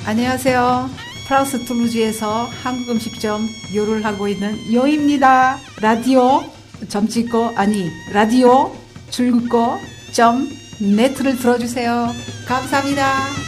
안녕하세요. 프랑스 툴루즈에서 한국 음식점 요를 하고 있는 요입니다. 라디오 라디오 줄긋고 점 네트를 들어주세요. 감사합니다.